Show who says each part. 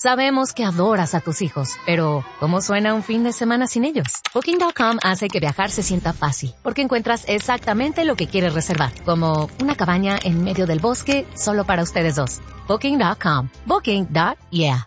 Speaker 1: Sabemos que adoras a tus hijos, pero ¿cómo suena un fin de semana sin ellos? Booking.com hace que viajar se sienta fácil, porque encuentras exactamente lo que quieres reservar, como una cabaña en medio del bosque solo para ustedes dos. Booking.com. Booking.yeah.